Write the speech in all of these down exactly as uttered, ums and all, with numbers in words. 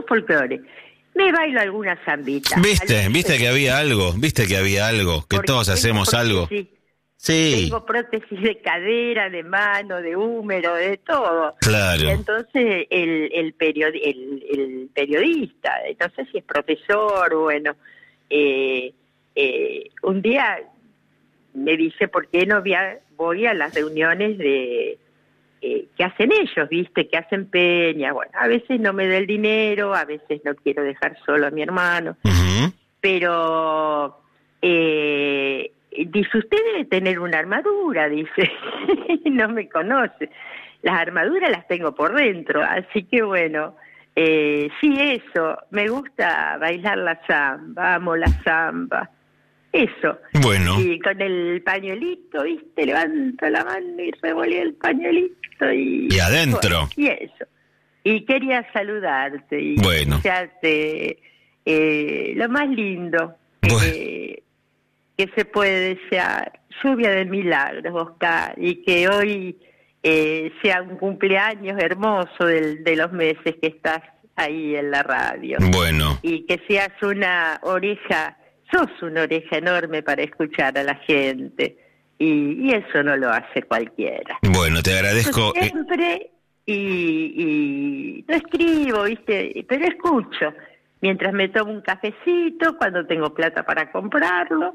folclore. Me bailo alguna zambita. ¿Viste? ¿Viste que había algo? ¿Viste que había algo? Que todos hacemos algo. Sí. Tengo prótesis de cadera, de mano, de húmero, de todo. Claro. Y entonces el, el, periodi- el, el periodista, no sé si es profesor, bueno, eh, eh, un día me dice, ¿por qué no voy a las reuniones de eh, que hacen ellos, viste? Que hacen peña. Bueno, a veces no me da el dinero, a veces no quiero dejar solo a mi hermano. Uh-huh. Pero... Eh, dice, usted debe tener una armadura, dice. No me conoce. Las armaduras las tengo por dentro, así que bueno, eh, sí, eso, me gusta bailar la samba, amo la samba, eso. Bueno. Y con el pañuelito, viste, levanto la mano y revoleo el pañuelito y... Y adentro. Bueno, y eso. Y quería saludarte y bueno. desearte eh, lo más lindo. Bueno. Eh, que se puede desear, lluvia de milagros, Oscar, y que hoy eh, sea un cumpleaños hermoso del, de los meses que estás ahí en la radio. Bueno. Y que seas una oreja, sos una oreja enorme para escuchar a la gente, y, y eso no lo hace cualquiera. Bueno, te agradezco. Yo siempre, y, y no escribo, ¿viste? Pero escucho, mientras me tomo un cafecito, cuando tengo plata para comprarlo,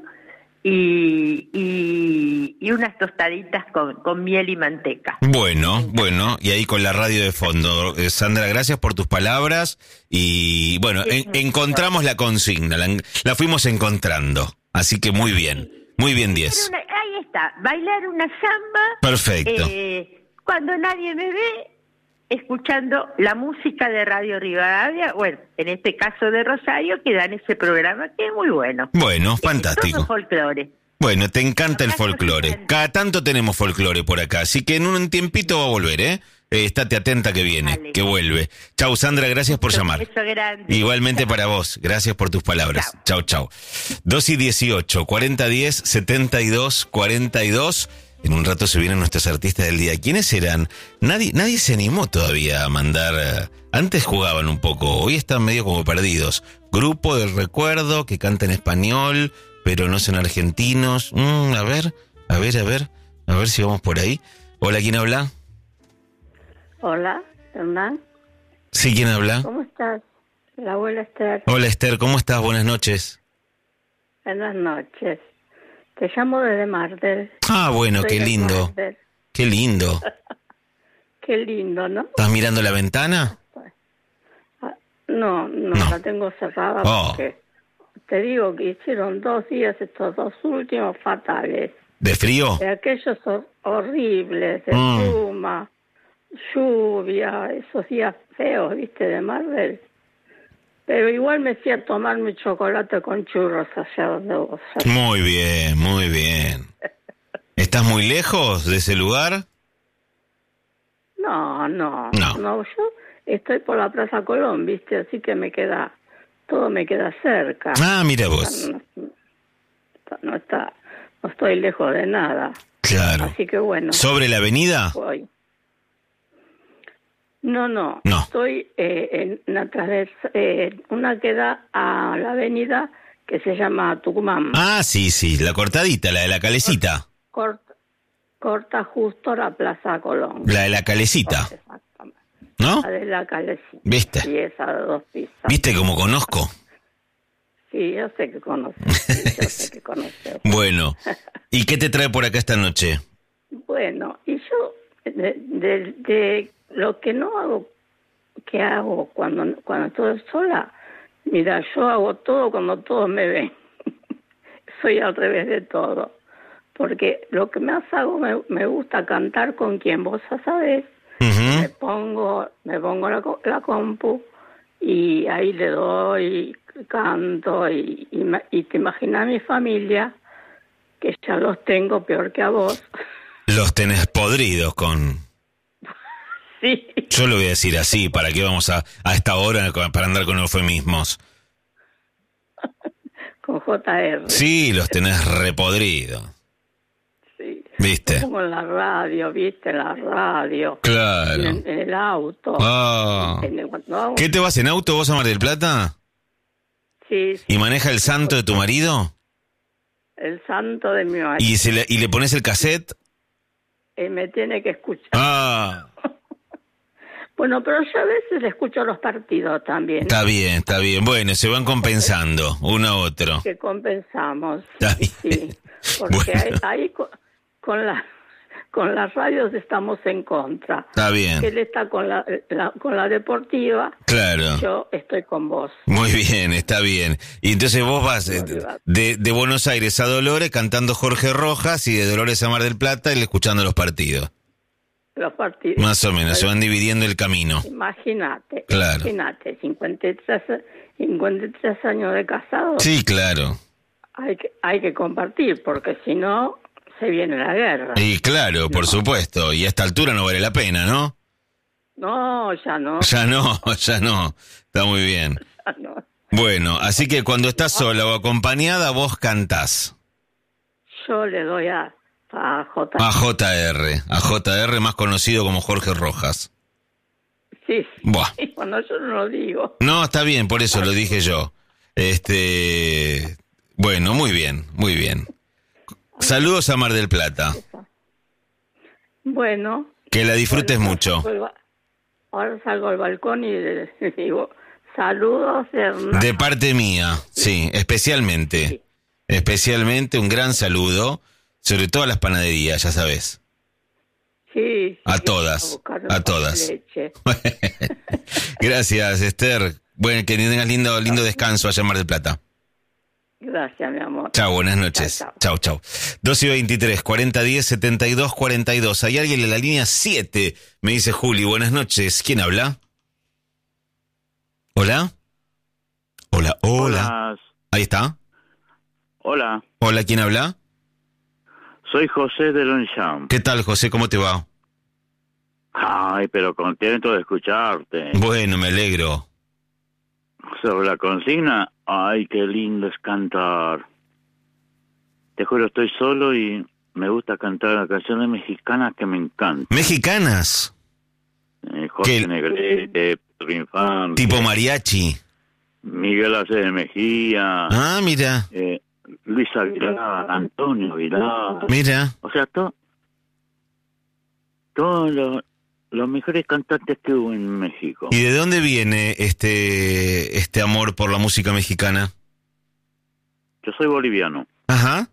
Y, y, y unas tostaditas con, con miel y manteca. Bueno, bueno, y ahí con la radio de fondo. Eh, Sandra, gracias por tus palabras y bueno, Sí, en, encontramos la consigna, la, la fuimos encontrando, así que muy bien, muy bien diez. Una, ahí está, bailar una samba. Perfecto. Eh, cuando nadie me ve, escuchando la música de Radio Rivadavia, bueno, en este caso de Rosario, que dan ese programa que es muy bueno. Bueno, Es fantástico. todo folclore. Bueno, te encanta el Acá folclore. escuchan. Cada tanto tenemos folclore por acá, así que en un tiempito va a volver, ¿eh? Eh, estate atenta que viene, Dale. que vuelve. Chau, Sandra, gracias por Un llamar. beso grande. Igualmente para vos, gracias por tus palabras. Chau, chau. dos y dieciocho, cuarenta diez, setenta y dos, cuarenta y dos. En un rato se vienen nuestros artistas del día. ¿Quiénes eran? Nadie, nadie se animó todavía a mandar. eh, Antes jugaban un poco, hoy están medio como perdidos. Grupo del recuerdo que canta en español, pero no son argentinos. Mm, a ver, a ver, a ver, a ver si vamos por ahí. Hola, ¿quién habla? Hola, Hernán. Sí, ¿quién habla? ¿Cómo estás? La abuela Esther. Hola, Esther, ¿cómo estás? Buenas noches. Buenas noches. Te llamo desde Martel. Ah, bueno, Soy qué de lindo. Martel. Qué lindo. Qué lindo, ¿no? ¿Estás mirando la ventana? Ah, No, no, No. la tengo cerrada Oh. porque te digo que hicieron dos días, estos dos últimos fatales. ¿De frío? De aquellos hor- horribles, de Mm. pluma, lluvia, esos días feos, ¿viste? De Marvel. Pero igual me fui a tomar mi chocolate con churros allá donde vos. Muy bien, muy bien. ¿Estás muy lejos de ese lugar? No, no, No. no, yo estoy por la Plaza Colón, ¿viste? Así que me queda, todo me queda cerca. Ah, mira vos. No, no, no está, no estoy lejos de nada. Claro. Así que bueno, ¿Sobre la avenida? voy. No, no, No. estoy eh, en una transversa, eh, una que da a la avenida que se llama Tucumán. Ah, sí, sí, la cortadita, la de la calecita. Corta, corta justo la Plaza Colón. La de la calecita, Exactamente. ¿no? La de la calecita. ¿Viste? Y esa de dos pisos. ¿Viste cómo conozco? Sí, yo sé que conoces. Sí, yo sé que conoces. Bueno, ¿y qué te trae por acá esta noche? Bueno, y yo, de, de, de lo que no hago, que hago cuando, cuando estoy sola, mira, yo hago todo cuando todos me ven. Soy al revés de todo. Porque lo que más hago, me, me gusta cantar con quien vos ya sabés. Me Ujú. pongo, me pongo la, co- la compu y ahí le doy, canto y, y, ma- y te imaginas mi familia, que ya los tengo peor que a vos. Los tenés podridos con... Sí, Yo lo voy a decir así, ¿para qué vamos a, a esta hora con- para andar con eufemismos? con J R. Sí, los tenés repodridos. Sí. ¿Viste? Lo pongo en la radio, ¿viste? En la radio. Claro. En, en el auto. Ah. En el- no, ¿Qué te vas en auto vos a Mar del Plata? sí, sí, ¿Y maneja el santo de tu marido? el santo de mi marido. ¿Y, se le, y le pones el cassette? Y me tiene que escuchar. Ah, Bueno, pero yo a veces le escucho los partidos también. está bien, está bien. Bueno, se van compensando uno a otro. Que compensamos. Está Sí, bien. sí, porque Bueno. ahí, ahí co- con la con las radios estamos en contra. Está bien, Él está con la, la- con la deportiva, claro. yo estoy con vos. Muy bien, está bien. Y entonces vos vas eh, de, de Buenos Aires a Dolores cantando Jorge Rojas y de Dolores a Mar del Plata y escuchando los partidos. Los partidos. Más o menos, se van dividiendo el camino. Imagínate, Claro. imagínate, cincuenta y tres, cincuenta y tres años de casado, Sí, claro. hay que hay que compartir, porque si no se viene la guerra. Y claro, por No. supuesto. Y a esta altura no vale la pena, ¿no? No, ya no, Ya no, ya no. Está muy bien. ya no. Bueno, así que cuando estás sola o acompañada, vos cantás. Yo le doy a, a J. A J R, a J R más conocido como Jorge Rojas. Sí, Buah. sí, cuando yo no lo digo. No, está bien, por eso lo dije yo. Este, bueno, muy bien, muy bien. Saludos a Mar del Plata. Bueno. Que la disfrutes bueno, mucho. salgo al- Ahora salgo al balcón y le digo, saludos, Hernán. De parte mía, sí, especialmente. Sí. Especialmente un gran saludo, sobre todo a las panaderías, ya sabes. Sí, sí, A todas, buscar a todas. leche. Gracias, Esther. Bueno, que tengas lindo, lindo descanso allá en Mar del Plata. Gracias, mi amor. Chao, buenas noches. Chao, Chao, chao. dos y veintitrés, cuarenta diez, setenta y dos, cuarenta y dos. Hay alguien en la línea siete, me dice Juli. Buenas noches. ¿Quién habla? ¿Hola? Hola, hola. Hola. Ahí está. Hola, Hola, ¿quién habla? soy José de Longchamp. ¿Qué tal, José? ¿Cómo te va? Ay, pero contento de escucharte. Bueno, me alegro. Sobre la consigna, ay, qué lindo es cantar. Te juro, estoy solo y me gusta cantar las canciones mexicanas que me encantan. ¿Mexicanas? Eh, Jorge ¿Qué? Negrete, Pedro Infante, Tipo mariachi. Miguel Acevedo Mejía, Ah, mira, eh, Luis Aguilar, Antonio Aguilar. mira. O sea, to- todos los, los mejores cantantes que hubo en México. ¿Y de dónde viene este, este amor por la música mexicana? Yo soy boliviano. Ajá.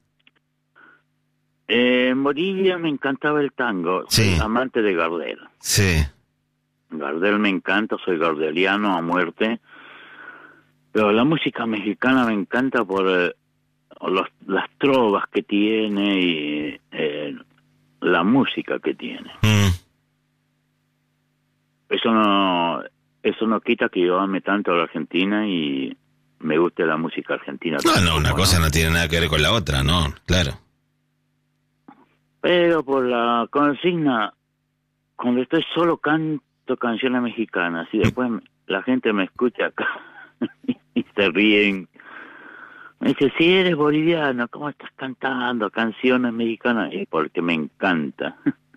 Eh, en Bolivia me encantaba el tango. Sí. Soy amante de Gardel. Sí. Gardel me encanta, soy gardeliano a muerte. Pero la música mexicana me encanta por eh, los, las trovas que tiene y eh, la música que tiene. Mm. Eso no eso no quita que yo ame tanto a la Argentina y me guste la música argentina. No, no, tampoco, una cosa no tiene nada que ver con la otra, no, claro. Pero por la consigna, cuando estoy solo canto canciones mexicanas y después la gente me escucha acá y se ríen. Me dice, si eres boliviano, ¿cómo estás cantando canciones mexicanas? Y porque me encanta.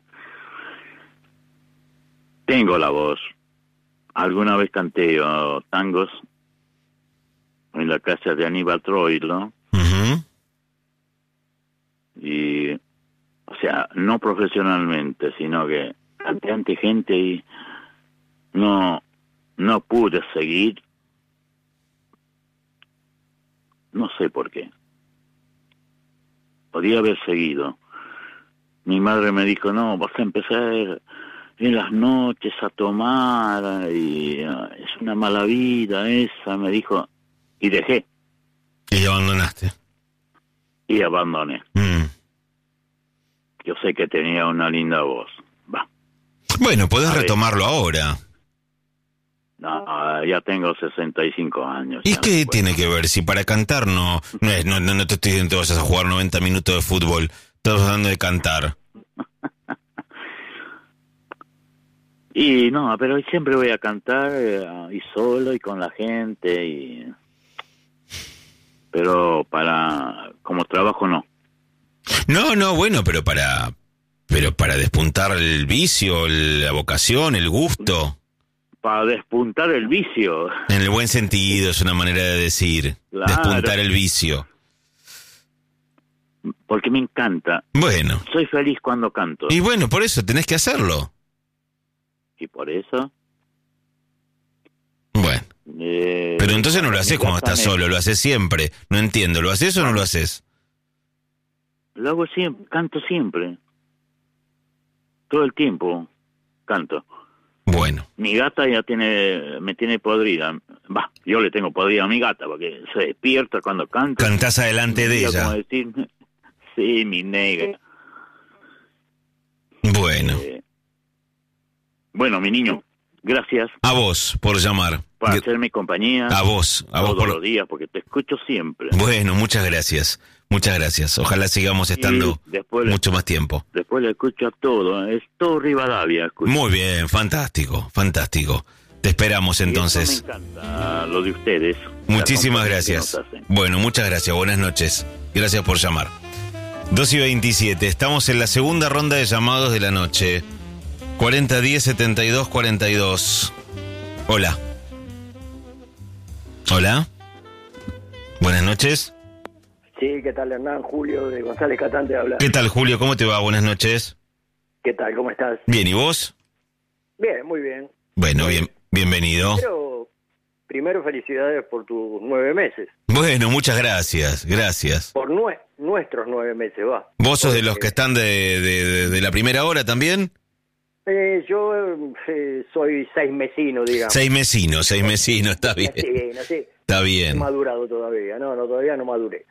Tengo la voz. Alguna vez canté oh, tangos en la casa de Aníbal Troilo. Ujú. Y, o sea, no profesionalmente, sino que canté ante gente y no, no pude seguir. No sé por qué. Podía haber seguido. Mi madre me dijo, no, vas a empezar en las noches a tomar y uh, es una mala vida esa, me dijo. Y dejé Y abandonaste. y abandoné. Mm. Yo sé que tenía una linda voz. Va. Bueno, podés A ver. retomarlo ahora. No, ya tengo sesenta y cinco años. ¿Y ya qué no puedo. tiene que ver? Si para cantar no no, es, no, no, no te estoy diciendo que vayas a jugar noventa minutos de fútbol. Estamos hablando de cantar. Y no, pero siempre voy a cantar eh, y solo y con la gente y pero para como trabajo no. No, no, bueno, pero para, pero para despuntar el vicio, la vocación, el gusto. Para despuntar el vicio. En el buen sentido, es una manera de decir. Claro. Despuntar el vicio. Porque me encanta. Bueno. Soy feliz cuando canto. Y bueno, por eso tenés que hacerlo. ¿Y por eso? Bueno. Eh, pero entonces no lo haces cuando estás solo, lo haces siempre. No entiendo, ¿lo haces o no lo haces? Lo hago siempre, canto siempre. Todo el tiempo canto. Bueno. Mi gata ya tiene, me tiene podrida. Va, yo le tengo podrida a mi gata porque se despierta cuando canto. Cantás adelante de ella. Como decir, sí, mi negra. Bueno. Eh, bueno, mi niño, gracias. A vos por llamar. Por hacerme compañía. A vos, a vos todos por los días, porque te escucho siempre. Bueno, muchas gracias. Muchas gracias. Ojalá sigamos estando mucho le, más tiempo. Después le escucho a todo. Es todo Rivadavia. Escucho. Muy bien, fantástico, fantástico. Te esperamos entonces. Y eso me encanta lo de ustedes. Muchísimas gracias. Bueno, muchas gracias. Buenas noches. Gracias por llamar. dos y veintisiete. Estamos en la segunda ronda de llamados de la noche. cuarenta diez setenta y dos cuarenta y dos. Hola. Hola. Buenas noches. Sí, ¿qué tal, Hernán? Julio de González Catán te habla. ¿Qué tal, Julio? ¿Cómo te va? Buenas noches. ¿Qué tal? ¿Cómo estás? Bien, ¿y vos? Bien, muy bien. Bueno, bien, bienvenido. Primero, primero felicidades por tus nueve meses. Bueno, muchas gracias, gracias. Por nue- nuestros nueve meses, va. ¿Vos sos Porque, de los que están de, de, de, de la primera hora también? Eh, yo eh, soy seis mesino, digamos. Seis mesinos, seis mesinos, está bien. Mesino, sí. Está bien. No he madurado todavía, no, no, todavía no maduré.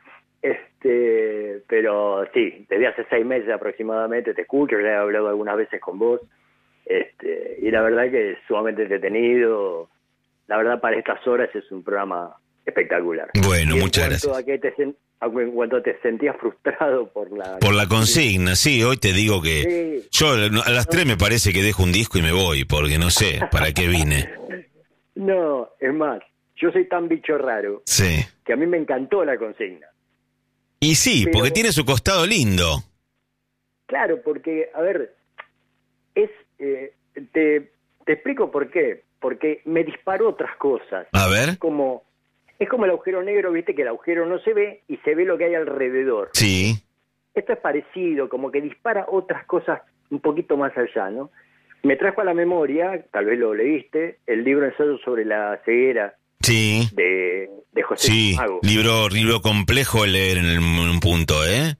Este, pero sí, desde hace seis meses aproximadamente te escucho, ya he hablado algunas veces con vos, este, y la verdad que es sumamente entretenido. La verdad, para estas horas es un programa espectacular. Bueno, muchas gracias. A que te sen- a que en cuanto te sentías frustrado por la... Por la consigna, sí, hoy te digo que... Sí. Yo a las tres me parece que dejo un disco y me voy, porque no sé para qué vine. No, es más, yo soy tan bicho raro Sí. que a mí me encantó la consigna. Y sí, Pero- porque tiene su costado lindo. Claro, porque, a ver, es eh, te, te explico por qué. Porque me disparó otras cosas. A ver. Como, es como el agujero negro, viste, que el agujero no se ve y se ve lo que hay alrededor. Sí. Esto es parecido, como que dispara otras cosas un poquito más allá, ¿no? Me trajo a la memoria, tal vez lo leíste, el libro Ensayo sobre la ceguera Sí. de, de José Sí, Mago. libro, libro complejo de leer en, el- en un punto, ¿eh?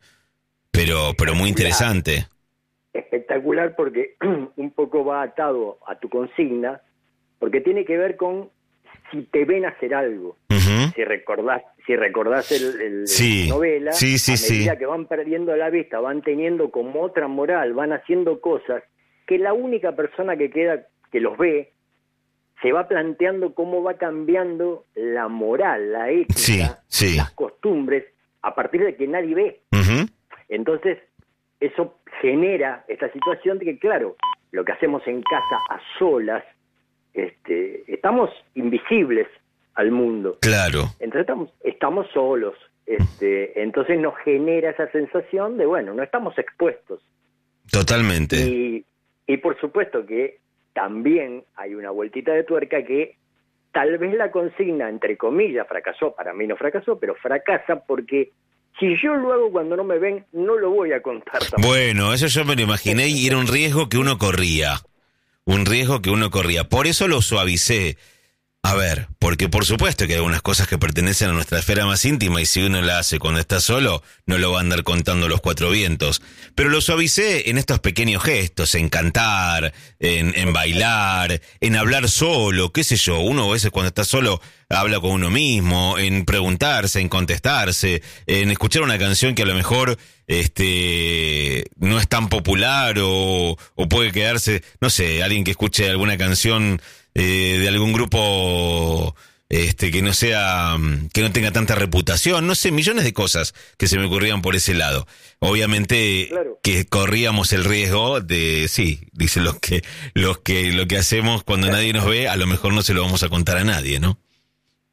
Pero, pero muy interesante. Espectacular porque un poco va atado a tu consigna, porque tiene que ver con si te ven hacer algo. Ujú. Si recordás, si recordás el, el- Sí, la novela, sí, sí, a medida sí. que van perdiendo la vista, van teniendo como otra moral, van haciendo cosas que la única persona que queda, que los ve, se va planteando cómo va cambiando la moral, la ética, Sí, sí. las costumbres, a partir de que nadie ve. Ujú. Entonces, eso genera esta situación de que, claro, lo que hacemos en casa a solas, este, estamos invisibles al mundo. Claro. Entonces estamos, estamos solos. Este, entonces nos genera esa sensación de, bueno, no estamos expuestos. Totalmente. Y, y por supuesto que también hay una vueltita de tuerca que tal vez la consigna, entre comillas, fracasó. Para mí no fracasó, pero fracasa porque si yo lo hago cuando no me ven, no lo voy a contar tampoco. Bueno, eso yo me lo imaginé y era un riesgo que uno corría. Un riesgo que uno corría. Por eso lo suavicé. A ver, porque por supuesto que hay algunas cosas que pertenecen a nuestra esfera más íntima y si uno la hace cuando está solo, no lo va a andar contando los cuatro vientos. Pero lo suavicé en estos pequeños gestos, en cantar, en, en bailar, en hablar solo, qué sé yo. Uno a veces cuando está solo habla con uno mismo, en preguntarse, en contestarse, en escuchar una canción que a lo mejor este no es tan popular o, o puede quedarse, no sé, alguien que escuche alguna canción eh, de algún grupo este que no sea, que no tenga tanta reputación, no sé, millones de cosas que se me ocurrían por ese lado. Obviamente Claro. que corríamos el riesgo de, sí, dicen los que, los que, lo que hacemos cuando nadie nos ve, a lo mejor no se lo vamos a contar a nadie, ¿no?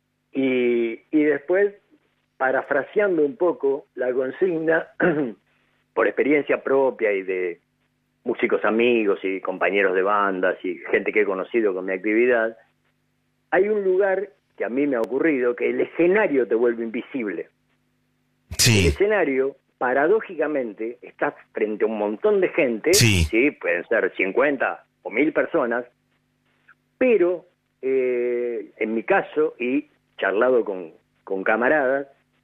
Y, y después, parafraseando un poco la consigna, por experiencia propia y de músicos amigos y compañeros de bandas y gente que he conocido con mi actividad, hay un lugar que a mí me ha ocurrido, que el escenario te vuelve invisible. Sí. El escenario, paradójicamente, estás frente a un montón de gente, sí, ¿sí? Pueden ser cincuenta o mil personas, pero eh, en mi caso, y charlado con, con camaradas,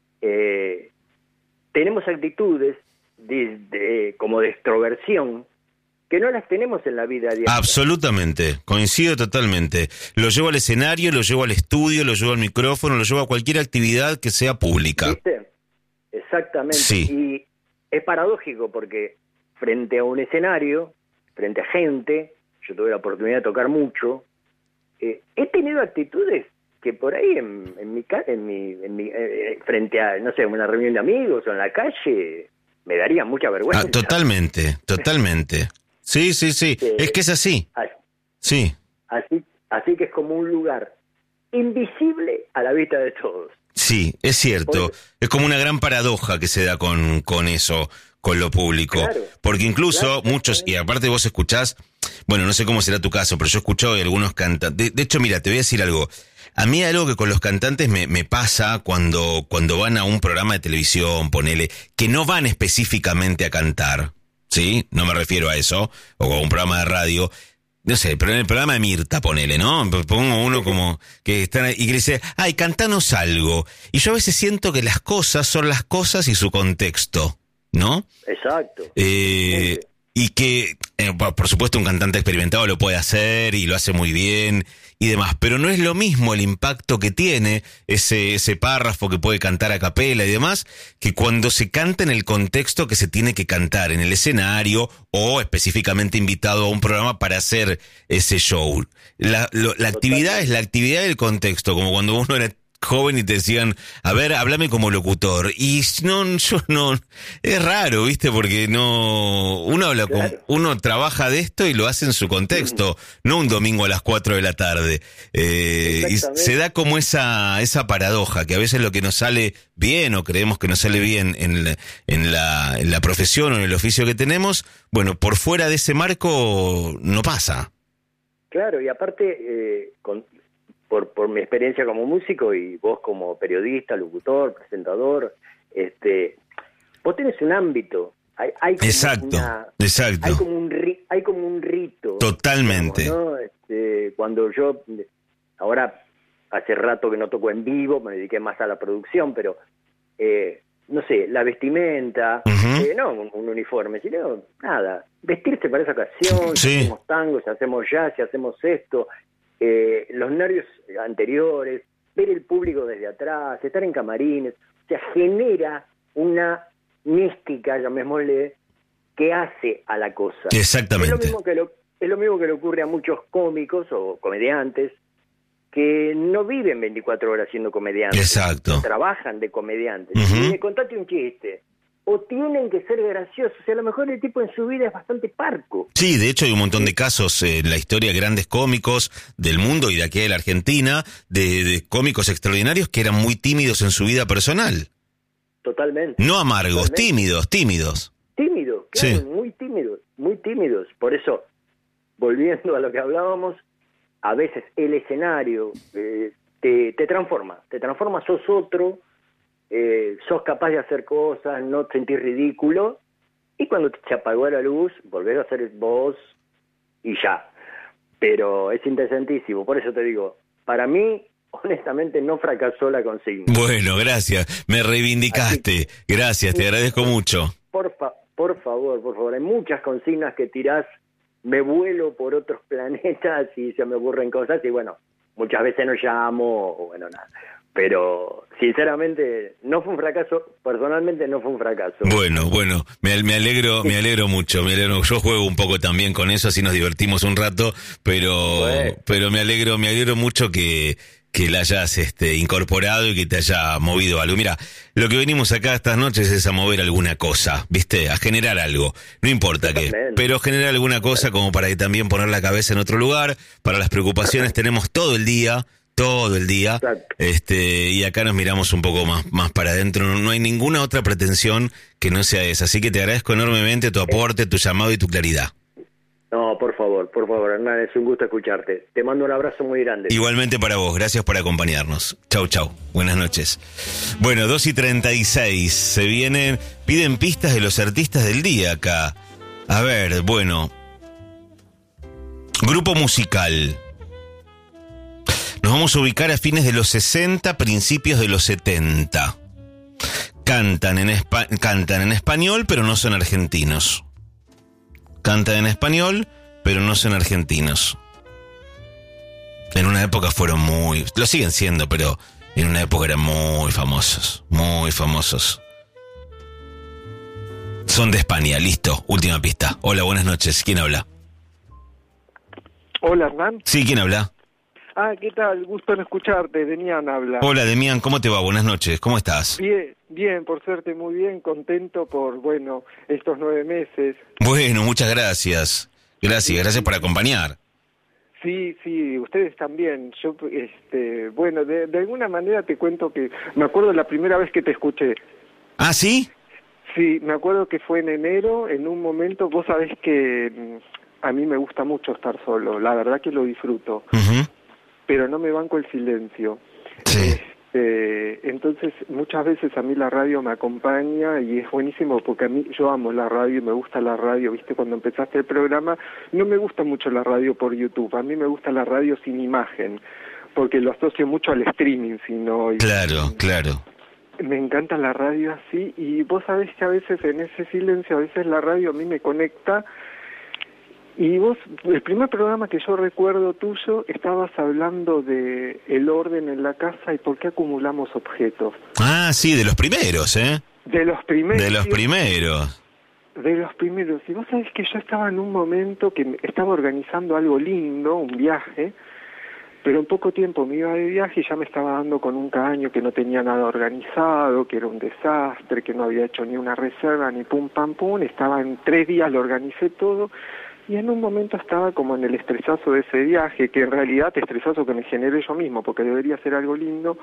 eh, tenemos actitudes de, de, como de extroversión que no las tenemos en la vida diaria. Absolutamente, coincido totalmente. Lo llevo al escenario, lo llevo al estudio, lo llevo al micrófono, lo llevo a cualquier actividad que sea pública. ¿Viste? Exactamente. Sí. Y es paradójico porque frente a un escenario, frente a gente, yo tuve la oportunidad de tocar mucho, eh, he tenido actitudes que por ahí en, en mi, en mi, en mi eh, frente a, no sé, una reunión de amigos o en la calle, me daría mucha vergüenza. Ah, totalmente, totalmente. Sí, sí, sí, Eh, es que es así. Así, Sí. así, así que es como un lugar invisible a la vista de todos. Sí, es cierto. Es como una gran paradoja que se da con, con eso, con lo público. Claro, Porque incluso claro, muchos, claro. y aparte vos escuchás, bueno, no sé cómo será tu caso, pero yo he escuchado de algunos cantantes. De, de hecho, mira, te voy a decir algo. A mí hay algo que con los cantantes me, me pasa cuando, cuando van a un programa de televisión, ponele, que no van específicamente a cantar, ¿sí? No me refiero a eso, o a un programa de radio. No sé, pero en el programa de Mirta, ponele, ¿no? Pongo uno como que están ahí y que dice, ay, cantanos algo. Y yo a veces siento que las cosas son las cosas y su contexto, ¿no? Exacto. Eh, y que, eh, por supuesto, un cantante experimentado lo puede hacer y lo hace muy bien y demás, pero no es lo mismo el impacto que tiene ese, ese párrafo que puede cantar a capela y demás, que cuando se canta en el contexto que se tiene que cantar, en el escenario o específicamente invitado a un programa para hacer ese show. La, lo, la actividad es la actividad del contexto, como cuando uno era joven y te decían, a ver, háblame como locutor. Y no, yo no, es raro, ¿viste? Porque no, uno habla con, Claro. uno trabaja de esto y lo hace en su contexto, no un domingo a las cuatro de la tarde. Eh, y Exactamente. se da como esa, esa paradoja, que a veces lo que nos sale bien o creemos que nos sale bien en la, en la, en la profesión o en el oficio que tenemos, bueno, por fuera de ese marco no pasa. Claro, y aparte, eh, con, por, por mi experiencia como músico y vos como periodista, locutor, presentador, este, vos tenés un ámbito. Hay, hay como Exacto, una- exacto. Hay como un ri- hay como un rito. Totalmente. digamos, ¿no? Este, cuando yo, ahora hace rato que no toco en vivo, me dediqué más a la producción, pero eh, no sé, la vestimenta, Ujú. eh, no un, un uniforme, sino nada, vestirse para esa ocasión, Sí. si hacemos tango, si hacemos jazz, si hacemos esto, eh, los nervios anteriores, ver el público desde atrás, estar en camarines, o sea, genera una mística, llamémosle, que hace a la cosa. Exactamente. Es lo mismo que lo, es lo mismo que le ocurre a muchos cómicos o comediantes que no viven veinticuatro horas siendo comediantes. Exacto. Trabajan de comediantes. Ujú. Y me contate un chiste. O tienen que ser graciosos. O sea, a lo mejor el tipo en su vida es bastante parco. Sí, de hecho hay un montón de casos eh, en la historia de grandes cómicos del mundo y de aquí de la Argentina, de, de cómicos extraordinarios que eran muy tímidos en su vida personal. Totalmente. No amargos, Totalmente. tímidos, tímidos. Tímidos, claro, Sí. muy tímidos, muy tímidos. Por eso, volviendo a lo que hablábamos, a veces el escenario eh, te, te transforma, te transforma, sos otro, eh, sos capaz de hacer cosas, no te sentís ridículo, y cuando te se apagó la luz, volvés a ser vos y ya. Pero es interesantísimo, por eso te digo, para mí, honestamente, no fracasó la consigna. Bueno, gracias, me reivindicaste. Gracias, te agradezco mucho. Por, fa- por favor, por favor, hay muchas consignas que tirás, me vuelo por otros planetas y se me ocurren cosas y bueno, muchas veces no llamo o bueno, nada. Pero sinceramente no fue un fracaso, personalmente no fue un fracaso. Bueno, bueno, me, me alegro, me alegro mucho, me alegro. Yo juego un poco también con eso, así nos divertimos un rato, pero, Bueno. pero me alegro, me alegro mucho que, que la hayas este, incorporado y que te haya movido algo. Mira, lo que venimos acá estas noches es a mover alguna cosa, ¿viste? A generar algo. No importa qué, Totalmente. pero generar alguna cosa como para que también poner la cabeza en otro lugar. Para las preocupaciones tenemos todo el día, todo el día. Exacto. Este, y acá nos miramos un poco más, más para adentro. No, no hay ninguna otra pretensión que no sea esa. Así que te agradezco enormemente tu aporte, tu llamado y tu claridad. No, por favor, por favor, Hernán, es un gusto escucharte. Te mando un abrazo muy grande. Igualmente para vos, gracias por acompañarnos. Chau, chau, buenas noches. Bueno, dos y treinta y seis, se vienen, piden pistas de los artistas del día acá. A ver, bueno, grupo musical. Nos vamos a ubicar a fines de los sesenta, principios de los setenta. Cantan en, espa- cantan en español, pero no son argentinos. Cantan en español, pero no son argentinos. En una época fueron muy... Lo siguen siendo, pero en una época eran muy famosos. Muy famosos. Son de España, listo. Última pista. Hola, buenas noches. ¿Quién habla? Hola, Hernán. Sí, ¿quién habla? Ah, ¿qué tal? Gusto en escucharte. Demian habla. Hola, Demian, ¿cómo te va? Buenas noches. ¿Cómo estás? Bien, bien, por suerte muy bien. Contento por, bueno, estos nueve meses. Bueno, muchas gracias. Gracias, gracias por acompañar. Sí, sí, ustedes también. Yo, este, bueno, de, de alguna manera te cuento que me acuerdo la primera vez que te escuché. ¿Ah, sí? Sí, me acuerdo que fue en enero, en un momento, vos sabés que mm, a mí me gusta mucho estar solo, la verdad que lo disfruto, Uh-huh. pero no me banco el silencio. Sí. Este, entonces, muchas veces a mí la radio me acompaña y es buenísimo porque a mí, yo amo la radio y me gusta la radio, viste, cuando empezaste el programa, no me gusta mucho la radio por YouTube, a mí me gusta la radio sin imagen, porque lo asocio mucho al streaming, sino... Claro, claro. Me encanta la radio así, y vos sabés que a veces en ese silencio, a veces la radio a mí me conecta, y vos, el primer programa que yo recuerdo tuyo, estabas hablando de el orden en la casa y por qué acumulamos objetos. Ah, sí, de los primeros, ¿eh? De los primeros. De los primeros. De los primeros. Y vos sabés que yo estaba en un momento que me- estaba organizando algo lindo, un viaje, pero en poco tiempo me iba de viaje y ya me estaba dando con un caño que no tenía nada organizado, que era un desastre, que no había hecho ni una reserva, ni pum, pam, pum. Estaba en tres días, lo organicé todo, y en un momento estaba como en el estresazo de ese viaje, que en realidad estresazo que me generé yo mismo, porque debería ser algo lindo.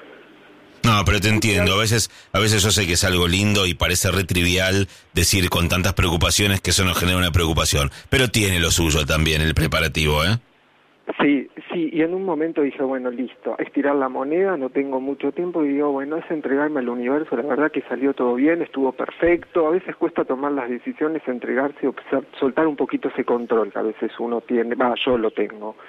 No, pero te entiendo. A veces, a veces yo sé que es algo lindo y parece re trivial decir con tantas preocupaciones que eso nos genera una preocupación. Pero tiene lo suyo también el preparativo, ¿eh? Sí, sí, y en un momento dije, bueno, listo, estirar la moneda, no tengo mucho tiempo, y digo, bueno, es entregarme al universo, la verdad que salió todo bien, estuvo perfecto, a veces cuesta tomar las decisiones, entregarse, o soltar un poquito ese control que a veces uno tiene, va, yo lo tengo.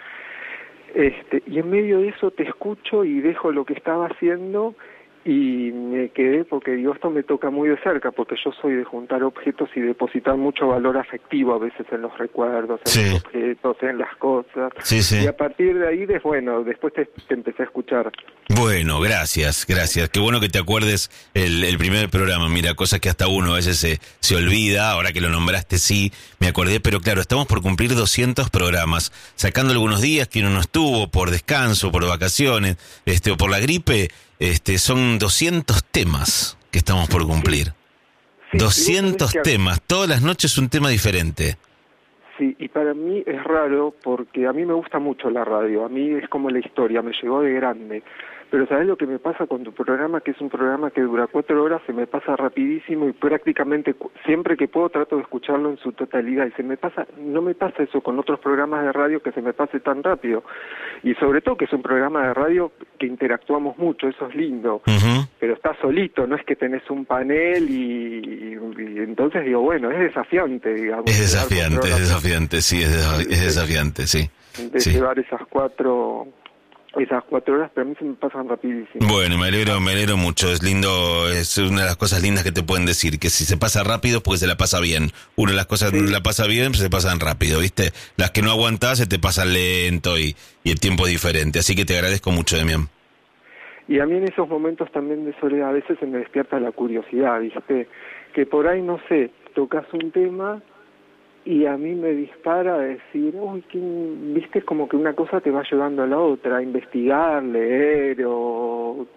Este, y en medio de eso te escucho y dejo lo que estaba haciendo y me quedé porque digo, esto me toca muy de cerca, porque yo soy de juntar objetos y depositar mucho valor afectivo a veces en los recuerdos, en Sí. los objetos, en las cosas. Sí, sí. Y a partir de ahí, de, bueno, después te, te empecé a escuchar. Bueno, gracias, gracias. Qué bueno que te acuerdes el, el primer programa. Mira, cosas que hasta uno a veces se, se olvida. Ahora que lo nombraste, sí, me acordé. Pero claro, estamos por cumplir doscientos programas. Sacando algunos días que uno no estuvo por descanso, por vacaciones, este, o por la gripe. Este, son doscientos temas que estamos por cumplir. Sí, doscientos y vos sabés que- temas. Todas las noches un tema diferente. Sí, y para mí es raro porque a mí me gusta mucho la radio, a mí es como la historia, me llegó de grande. Pero ¿sabes lo que me pasa con tu programa? Que es un programa que dura cuatro horas, se me pasa rapidísimo y prácticamente cu- siempre que puedo trato de escucharlo en su totalidad. Y se me pasa, no me pasa eso con otros programas de radio que se me pase tan rápido. Y sobre todo que es un programa de radio que interactuamos mucho, eso es lindo. Ujú. Pero estás solito, no es que tenés un panel y, y entonces digo, bueno, es desafiante, digamos. Es llevar desafiante, cuatro es horas desafiante, sí, es, desa- es desafiante, sí. de Sí. llevar esas cuatro esas cuatro horas, pero a mí se me pasan rapidísimo. Bueno, me alegro, me alegro mucho, es lindo, es una de las cosas lindas que te pueden decir, que si se pasa rápido es porque se la pasa bien. Una de las cosas Sí. la pasa bien, se pasan rápido, ¿viste? Las que no aguantás se te pasan lento y, y el tiempo es diferente, así que te agradezco mucho, Demian. Y a mí en esos momentos también de soledad a veces se me despierta la curiosidad, ¿viste? Que por ahí, no sé, tocas un tema y a mí me dispara a decir, uy, ¿qué? ¿Viste? Como que una cosa te va llevando a la otra, a investigar, leer o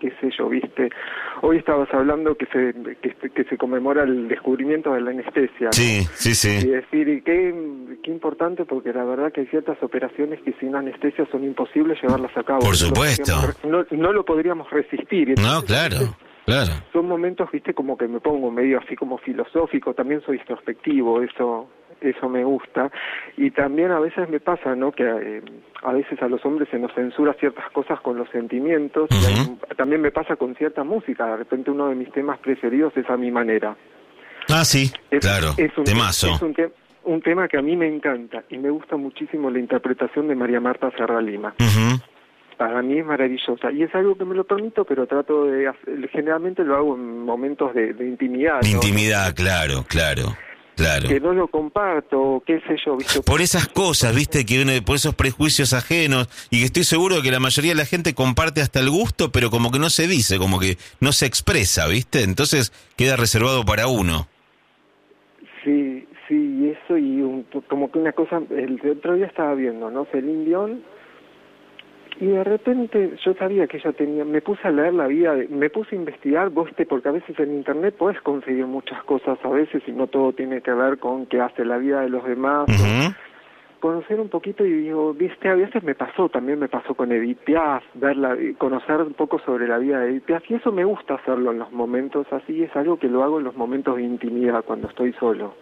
qué sé yo, ¿viste? Hoy estabas hablando que se que, que se conmemora el descubrimiento de la anestesia, ¿no? Sí, sí, sí. Y decir, y qué, qué importante, porque la verdad que hay ciertas operaciones que sin anestesia son imposibles llevarlas a cabo. Por No supuesto. lo no, no lo podríamos resistir. Entonces, No, claro, claro. son momentos, viste, como que me pongo medio así como filosófico, también soy introspectivo, eso eso me gusta, y también a veces me pasa, ¿no?, que eh, a veces a los hombres se nos censura ciertas cosas con los sentimientos, Uh-huh. y hay, también me pasa con cierta música. De repente uno de mis temas preferidos es A Mi Manera. Ah, sí, Es, claro, es un, temazo. Es un, te un tema que a mí me encanta, y me gusta muchísimo la interpretación de María Marta Serra Lima. Uh-huh. Para mí es maravillosa, y es algo que me lo permito, pero trato de hacer, generalmente lo hago en momentos de, de intimidad, ¿no? Intimidad, claro, claro, claro. Que no lo comparto, qué sé yo, ¿viste? Por esas cosas, viste, que uno, por esos prejuicios ajenos, y que estoy seguro de que la mayoría de la gente comparte hasta el gusto, pero como que no se dice, como que no se expresa, viste, entonces queda reservado para uno. Sí, sí, y eso, y un, como que una cosa, el otro día estaba viendo, ¿no?, Celine Dion, y de repente yo sabía que ella tenía, me puse a leer la vida, de, me puse a investigar, vos, porque a veces en internet podés conseguir muchas cosas a veces, y no todo tiene que ver con qué hace la vida de los demás. Uh-huh. Conocer un poquito, y digo, viste, a veces me pasó, también me pasó con Edith Piaf, verla, conocer un poco sobre la vida de Edith Piaf, y eso me gusta hacerlo en los momentos así, es algo que lo hago en los momentos de intimidad, cuando estoy solo.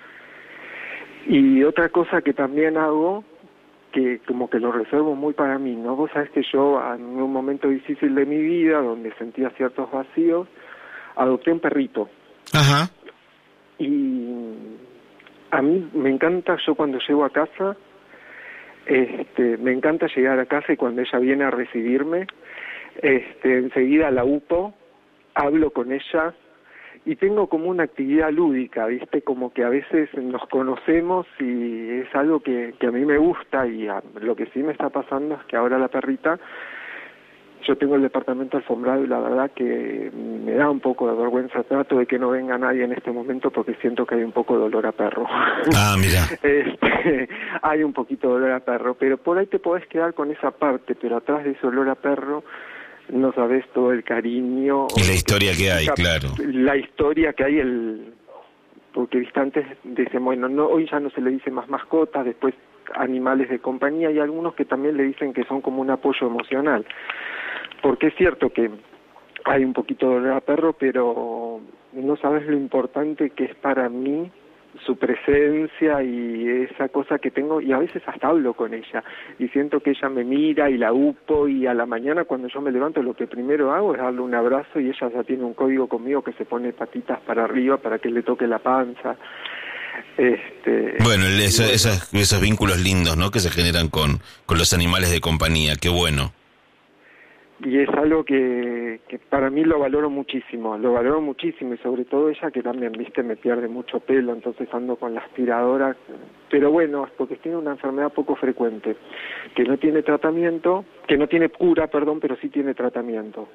Y otra cosa que también hago, que como que lo reservo muy para mí, ¿no? Vos sabés que yo, en un momento difícil de mi vida, donde sentía ciertos vacíos, adopté un perrito. Ajá. Y a mí me encanta, yo cuando llego a casa, este, me encanta llegar a casa, y cuando ella viene a recibirme, este, enseguida la upo, hablo con ella, y tengo como una actividad lúdica, ¿viste? Como que a veces nos conocemos, y es algo que, que a mí me gusta, y a, lo que sí me está pasando es que ahora la perrita, yo tengo el departamento alfombrado, y la verdad que me da un poco de vergüenza. Trato de que no venga nadie en este momento, porque siento que hay un poco de olor a perro. Ah, mira. Este, hay un poquito de olor a perro, pero por ahí te podés quedar con esa parte, pero atrás de ese olor a perro no sabes todo el cariño. Y la historia que, que hay, la, claro. La historia que hay, el porque viste, antes dicen, bueno, no, hoy ya no se le dice más mascotas, después animales de compañía, y algunos que también le dicen que son como un apoyo emocional. Porque es cierto que hay un poquito de olor a perro, pero no sabes lo importante que es para mí su presencia y esa cosa que tengo, y a veces hasta hablo con ella, y siento que ella me mira y la upo, y a la mañana cuando yo me levanto lo que primero hago es darle un abrazo, y ella ya tiene un código conmigo que se pone patitas para arriba para que le toque la panza. Este, bueno, eso, bueno. Esos, esos vínculos lindos, ¿no?, que se generan con, con los animales de compañía, qué bueno. Y es algo que, que para mí lo valoro muchísimo, lo valoro muchísimo, y sobre todo ella, que también, viste, me pierde mucho pelo, entonces ando con la aspiradora, pero bueno, es porque tiene una enfermedad poco frecuente, que no tiene tratamiento, que no tiene cura, perdón, pero sí tiene tratamiento.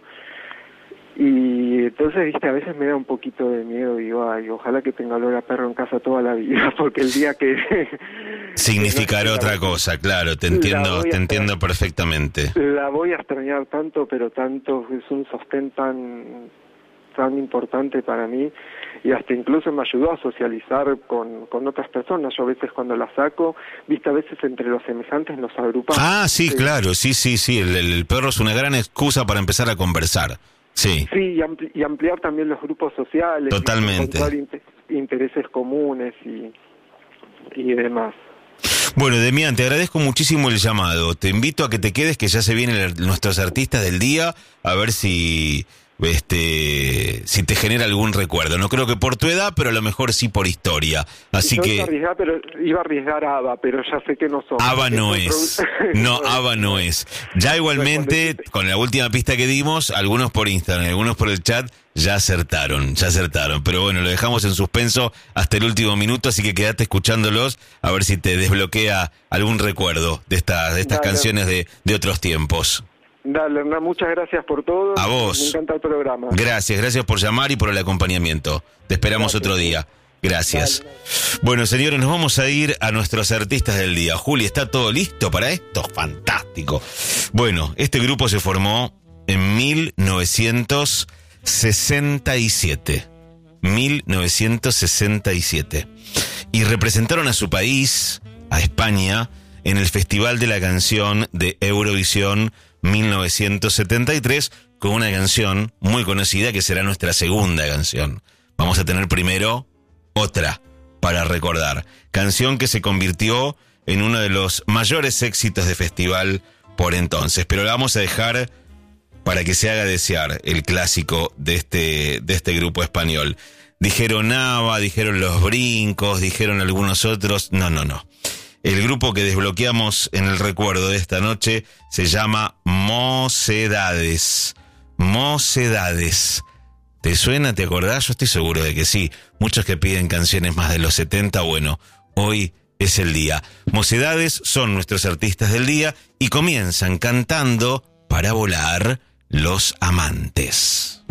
Y entonces, viste, a veces me da un poquito de miedo, digo, ay, ojalá que tenga olor a perro en casa toda la vida, porque el día que... Significará otra cosa, claro, te entiendo, te entiendo perfectamente. La voy a extrañar tanto, pero tanto, es un sostén tan, tan importante para mí, y hasta incluso me ayudó a socializar con, con otras personas. Yo a veces cuando la saco, viste, a veces entre los semejantes nos agrupamos. Ah, sí, sí. claro, sí, sí, sí, el, el perro es una gran excusa para empezar a conversar. Sí. Sí, y, ampli y ampliar también los grupos sociales. Totalmente. Y encontrar inter intereses comunes y, y demás. Bueno, Demián, te agradezco muchísimo el llamado. Te invito a que te quedes, que ya se vienen el, nuestros artistas del día, a ver si este si te genera algún recuerdo. No creo que por tu edad, pero a lo mejor sí por historia. Así Yo que iba a arriesgar, pero iba a arriesgar a ABBA, pero ya sé que no son. ABBA no es. No, ABBA no es. Ya igualmente, con la última pista que dimos, algunos por Instagram, algunos por el chat, ya acertaron, ya acertaron. Pero bueno, lo dejamos en suspenso hasta el último minuto, así que quédate escuchándolos a ver si te desbloquea algún recuerdo de, esta, de estas Dale. canciones de, de otros tiempos. Dale, Hernán, muchas gracias por todo. A vos. Me encanta el programa. Gracias, gracias por llamar y por el acompañamiento. Te esperamos Gracias. otro día. Gracias. Dale. Bueno, señores, nos vamos a ir a nuestros artistas del día. Juli, ¿está todo listo para esto? Fantástico. Bueno, este grupo se formó en mil novecientos sesenta y siete. mil novecientos sesenta y siete. Y representaron a su país, a España, en el Festival de la Canción de Eurovisión mil novecientos setenta y tres, con una canción muy conocida que será nuestra segunda canción. Vamos a tener primero otra para recordar. Canción que se convirtió en uno de los mayores éxitos de festival por entonces. Pero la vamos a dejar para que se haga desear el clásico de este, de este grupo español. Dijeron Ava, dijeron Los Brincos, dijeron algunos otros. No, no, no. El grupo que desbloqueamos en el recuerdo de esta noche se llama Mocedades. Mocedades. ¿Te suena? ¿Te acordás? Yo estoy seguro de que sí. Muchos que piden canciones más de los setenta, bueno, hoy es el día. Mocedades son nuestros artistas del día y comienzan cantando Para volar los amantes.